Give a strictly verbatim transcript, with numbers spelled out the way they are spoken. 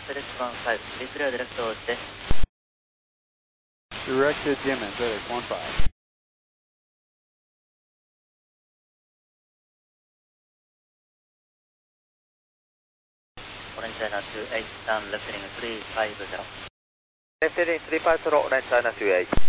FedEx one five, please clear direct to J. Direct to Jim and FedEx one five. Orange China two eight, down left heading three five zero. Left heading three five zero, Orange China two eight.